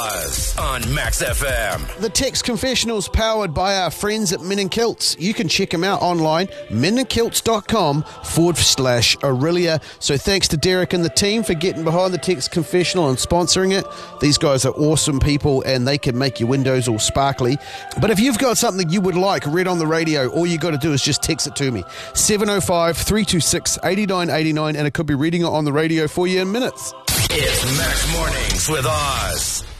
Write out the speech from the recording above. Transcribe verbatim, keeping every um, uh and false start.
Oz on Max F M. The Text Confessionals powered by our friends at Men in Kilts. You can check them out online, meninKilts.com forward slash Aurelia. So thanks to Derek and the team for getting behind the Text Confessional and sponsoring it. These guys are awesome people and they can make your windows all sparkly. But if you've got something you would like read on the radio, all you got to do is just text it to me. seven oh five, three two six, eight nine eight nine and it could be reading it on the radio for you in minutes. It's Max Mornings with Oz.